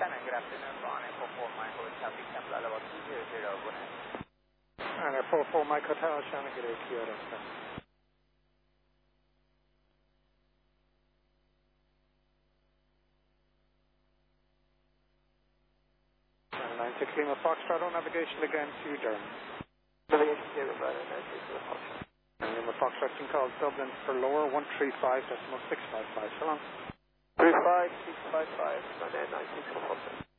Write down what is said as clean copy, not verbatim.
Shannon, good afternoon. Ron, Echo 4 Mike Hotel, Big Temple, level 200, go ahead. And 44 Mike Hotel, Shannon, good day, Kyoto. 96 Lima Foxtrot, on navigation again to Durham. Navigation to Durham, 96 Lima Foxtrot. Lima Foxtrot can call Dublin for lower 135.655. So long. 35655, 96 Lima Foxtrot.